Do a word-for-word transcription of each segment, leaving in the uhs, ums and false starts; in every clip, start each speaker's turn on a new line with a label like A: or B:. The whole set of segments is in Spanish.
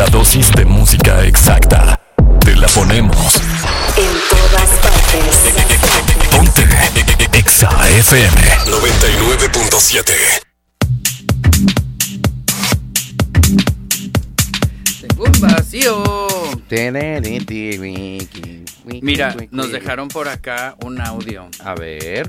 A: La dosis de música exacta. Te la ponemos
B: en todas partes.
A: Ponte Exa F M noventa y nueve punto siete.
C: Tengo un vacío. Mira, nos dejaron por acá un audio.
D: A ver.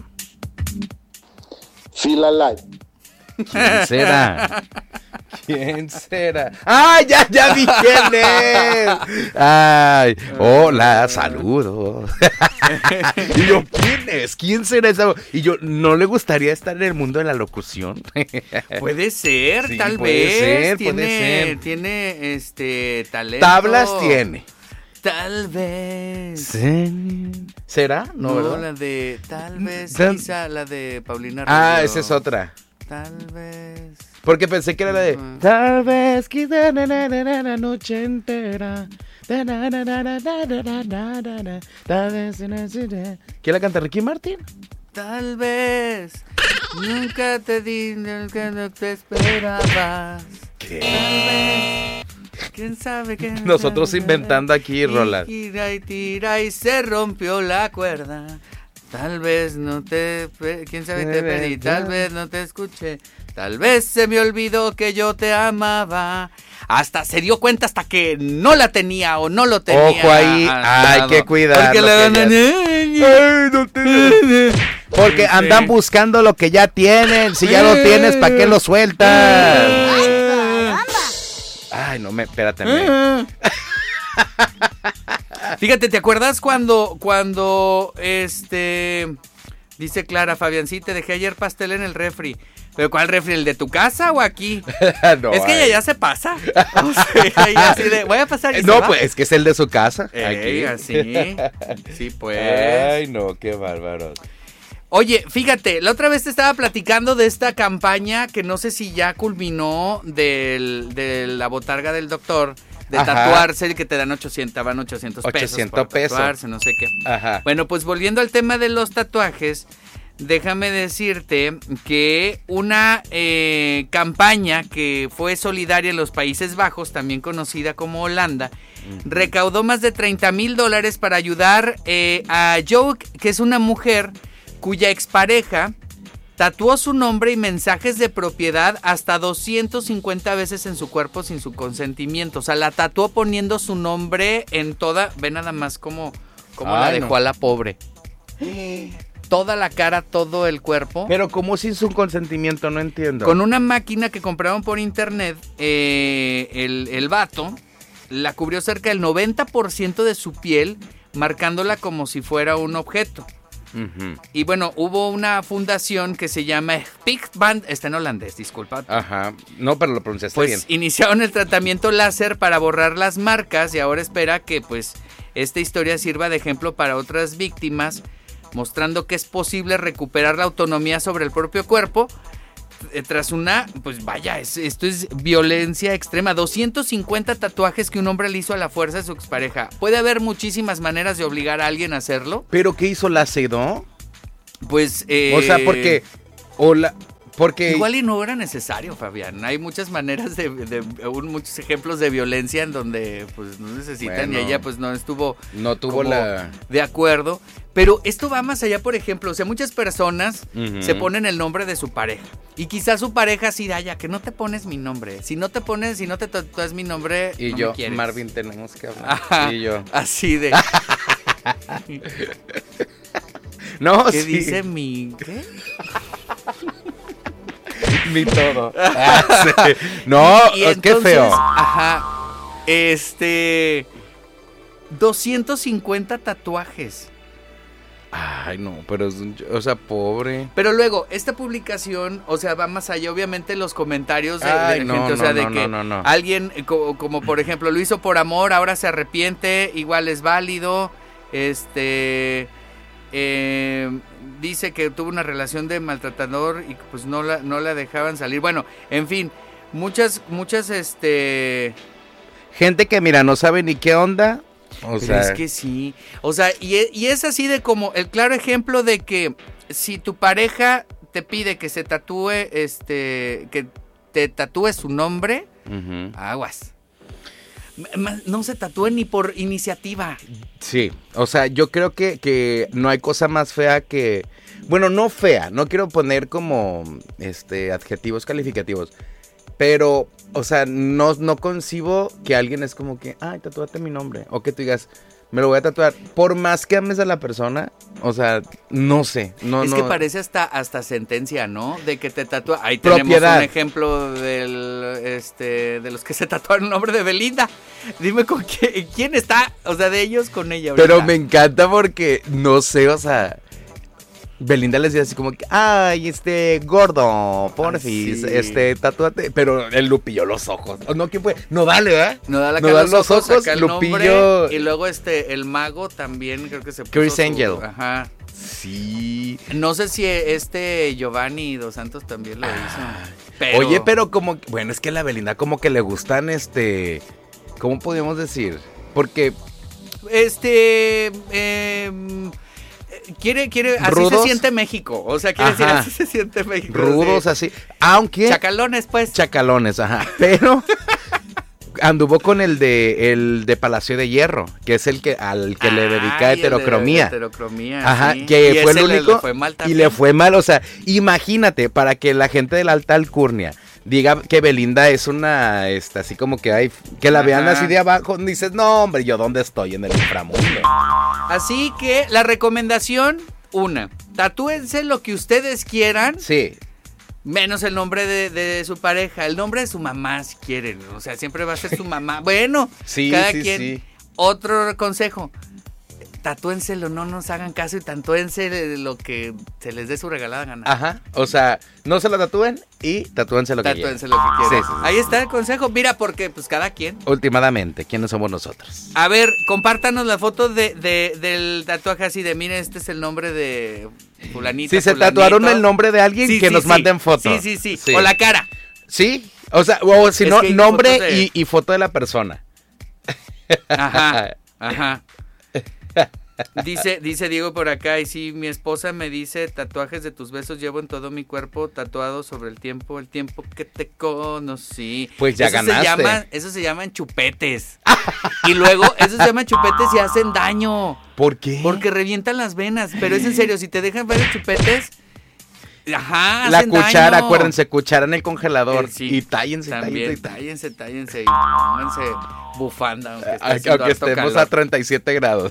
E: Feel Alive.
D: ¿Quién será? ¿Quién será? ¡Ay, ya, ya vi quién es! ¡Ay! Hola, saludos. Y yo, ¿quién es? ¿Quién será esa? Y yo, ¿no le gustaría estar en el mundo de la locución?
C: Puede ser,
D: Sí,
C: tal
D: puede
C: vez.
D: ser,
C: tiene,
D: puede ser.
C: Tiene, este, talento.
D: Tablas tiene.
C: Tal vez.
D: Sí. ¿Será? No,
C: No,
D: ¿verdad?
C: la de, tal vez,
D: Tal-
C: quizá, la de Paulina
D: Ah,
C: Rubio.
D: esa es otra.
C: Tal vez.
D: Porque pensé que era la de
C: Ujú.
D: tal vez quizá na, na, na, na, la noche entera. Da, na, na, na, na, na, na, na, na, na, na, tal vez, na, na, na. ¿Quién la canta? ¿Ricky Martin?
C: Tal vez. Nunca te di lo que no te esperabas.
D: ¿Qué?
C: Tal vez. ¿Quién sabe qué?
D: Nosotros inventando aquí,
C: Y
D: Roland.
C: Tira y tira y se rompió la cuerda. Tal vez no te... pe- ¿Quién sabe te pedí? Tal vez no te escuché. Tal vez se me olvidó que yo te amaba. Hasta se dio cuenta hasta que no la tenía o no lo tenía.
D: Ojo ahí, hay
C: al
D: que
C: lado.
D: cuidar
C: Porque
D: lo
C: le
D: que
C: Ay,
D: no te- Porque
C: Sí.
D: andan buscando lo que ya tienen. Si ya lo tienes, ¿para qué lo sueltas? Ay, no me, espérate. me-
C: Fíjate, ¿te acuerdas cuando, cuando, este, dice Clara, Fabián, sí, te dejé ayer pastel en el refri? ¿Pero cuál refri? ¿El de tu casa o aquí?
D: No,
C: es que
D: ay.
C: ella ya se pasa. O sea, ella así de, voy a pasar y se
D: No,
C: va.
D: pues es que es el de su casa.
C: Ey,
D: aquí.
C: así. Sí, pues.
D: Ay, no, qué bárbaro.
C: Oye, fíjate, la otra vez te estaba platicando de esta campaña que no sé si ya culminó del, de la botarga del doctor, de
D: Ajá.
C: tatuarse, que te dan ochocientos, van ochocientos pesos
D: ochocientos
C: por
D: pesos.
C: tatuarse, no sé qué.
D: Ajá.
C: Bueno, pues volviendo al tema de los tatuajes, déjame decirte que una eh, campaña que fue solidaria en los Países Bajos, también conocida como Holanda, recaudó más de treinta mil dólares para ayudar eh, a Joke, que es una mujer cuya expareja tatuó su nombre y mensajes de propiedad hasta doscientas cincuenta veces en su cuerpo sin su consentimiento. O sea, la tatuó poniendo su nombre en toda... Ve nada más cómo, cómo la
D: Ay,
C: dejó
D: no.
C: a la pobre. Toda la cara, todo el cuerpo.
D: Pero como sin su consentimiento, no entiendo.
C: Con una máquina que compraron por internet, eh, el, el vato la cubrió cerca del noventa por ciento de su piel, marcándola como si fuera un objeto.
D: Ujú.
C: Y bueno, hubo una fundación que se llama Spichtband, está en holandés, disculpa.
D: Ajá. No, pero lo pronunciaste
C: Pues
D: bien.
C: iniciaron el tratamiento láser para borrar las marcas y ahora espera que pues esta historia sirva de ejemplo para otras víctimas, mostrando que es posible recuperar la autonomía sobre el propio cuerpo eh, tras una, pues vaya, es- esto es violencia extrema. doscientos cincuenta tatuajes que un hombre le hizo a la fuerza de su expareja. Puede haber muchísimas maneras de obligar a alguien a hacerlo.
D: ¿Pero qué hizo? ¿La sedó?
C: Pues, eh,
D: O sea, porque... O la, porque...
C: igual y no era necesario, Fabián. Hay muchas maneras de, de, de- un- muchos ejemplos de violencia en donde pues no necesitan
D: Bueno.
C: y ella pues no estuvo
D: No tuvo
C: como
D: la...
C: de acuerdo. Pero esto va más allá, por ejemplo, o sea, muchas personas
D: Ujú.
C: se ponen el nombre de su pareja. Y quizás su pareja así, ya que no te pones mi nombre. Si no te pones, si no te tatúas mi nombre,
D: Y
C: no
D: yo,
C: me quieres.
D: Marvin, tenemos que hablar.
C: Ajá,
D: Y yo...
C: así de...
D: No,
C: ¿Qué
D: sí.
C: dice mi... ¿Qué?
D: Ni todo. Ah, sí. No,
C: Y
D: qué
C: entonces,
D: feo.
C: Ajá. Este... doscientos cincuenta tatuajes.
D: Ay, no, pero es un... O sea, pobre.
C: Pero luego, esta publicación, o sea, va más allá, obviamente, los comentarios de,
D: Ay,
C: de
D: no,
C: gente, o
D: no,
C: sea, de
D: no,
C: que
D: no, no, no.
C: alguien, eh, como, como por ejemplo, lo hizo por amor, ahora se arrepiente, igual es válido, este, eh, dice que tuvo una relación de maltratador y pues no la, no la dejaban salir, bueno, en fin, muchas, muchas, este...
D: Gente que, mira, no sabe ni qué onda. O
C: Pero
D: sea,
C: es que sí, o sea, y es, y es así de como el claro ejemplo de que si tu pareja te pide que se tatúe, este, que te tatúe su nombre,
D: ujú.
C: aguas. No se tatúen ni por iniciativa.
D: Sí, o sea, yo creo que, que no hay cosa más fea que... Bueno, no fea, no quiero poner como este adjetivos calificativos, pero, o sea, no, no concibo que alguien es como que, ay, tatúate mi nombre, o que tú digas, me lo voy a tatuar, por más que ames a la persona, o sea, no sé, no,
C: es
D: no.
C: que parece hasta, hasta sentencia, ¿no? De que te tatúa, ahí
D: Propiedad.
C: tenemos un ejemplo del, este, de los que se tatuaron el nombre de Belinda. Dime con qué, quién está, o sea, de ellos con ella ahorita.
D: Pero me encanta porque, no sé, o sea... Belinda les decía así como que, ay, este, gordo, porfis,
C: sí.
D: este, tatúate, pero el Lupillo los ojos, no, ¿quién fue? No dale, ¿verdad?
C: No da la
D: No
C: cara
D: da
C: los
D: los
C: ojos,
D: ojos,
C: saca el
D: Lupillo.
C: nombre, y luego este, el mago también creo que se puso
D: Chris
C: su-
D: Angel.
C: Ajá.
D: Sí.
C: No sé si este Giovanni Dos Santos también lo hizo. Pero,
D: Oye, pero como, bueno, es que a la Belinda como que le gustan, este, ¿cómo podemos decir? Porque...
C: Este, eh, quiere, quiere, así
D: ¿Rudos?
C: se siente México, o sea, quiere decir,
D: Ajá.
C: así se siente México.
D: Rudos
C: sí.
D: así, aunque...
C: Chacalones, pues.
D: Chacalones, ajá, pero... Anduvo con el de el de Palacio de Hierro, que es el que al que le dedica
C: Ay, el de
D: heterocromía.
C: heterocromía,
D: Ajá,
C: sí.
D: que
C: Y
D: fue el
C: ese le-
D: único
C: le fue mal
D: y
C: también.
D: le fue mal, o sea, imagínate para que la gente de la alta alcurnia diga que Belinda es una esta así como que hay que la vean
C: Ajá.
D: así de abajo, dices, "No, hombre, yo dónde estoy en el inframundo."
C: Así que la recomendación, una, tatúense lo que ustedes quieran,
D: Sí.
C: menos el nombre de, de su pareja, el nombre de su mamá si quieren, o sea, siempre va a ser su mamá. Bueno,
D: Sí,
C: cada
D: sí,
C: quien.
D: sí.
C: Otro consejo, tatúenselo, no nos hagan caso y tatúense lo que se les dé su regalada gana.
D: Ajá, o sea, no se lo tatúen y tatúense lo que
C: Tatúense
D: quieran.
C: lo que quieran.
D: Sí, sí, sí.
C: Ahí está el consejo, mira, porque pues cada quien.
D: Últimamente, ¿quiénes somos nosotros?
C: A ver, compártanos la foto de, de- del tatuaje así de, miren, este es el nombre de fulanita,
D: Si se
C: fulanito.
D: tatuaron el nombre de alguien,
C: Sí,
D: que
C: sí,
D: nos
C: sí.
D: manden foto.
C: Sí, sí, sí, o la cara.
D: Sí, o sea, o si
C: Es
D: no,
C: que hay
D: nombre
C: fotos de-
D: y, y foto de la persona.
C: Ajá, ajá. Dice, dice Diego por acá, y sí, mi esposa me dice, tatuajes de tus besos llevo en todo mi cuerpo, tatuado sobre el tiempo, el tiempo que te conocí.
D: Pues ya
C: eso
D: ganaste.
C: Se llama, eso se llaman chupetes. Y luego, eso se llaman chupetes y hacen daño.
D: ¿Por qué?
C: Porque revientan las venas. Pero es en serio, si te dejan ver los chupetes, ajá,
D: la
C: hacen
D: cuchara,
C: daño.
D: acuérdense, cuchara en el congelador.
C: Eh, sí,
D: y tállense,
C: también,
D: tállense,
C: tállense, tállense y pónganse bufanda, aunque, esté
D: Aunque
C: haciendo harto
D: estemos
C: calor.
D: a treinta y siete grados.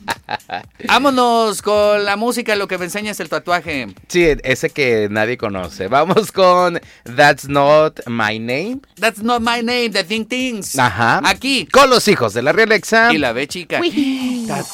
C: Vámonos con la música, lo que me enseña es el tatuaje.
D: Sí, ese que nadie conoce. Vamos con That's Not My Name.
C: That's not my name, the Think Things.
D: Ajá.
C: Aquí.
D: Con los hijos de la Real Exa.
C: Y la B chica.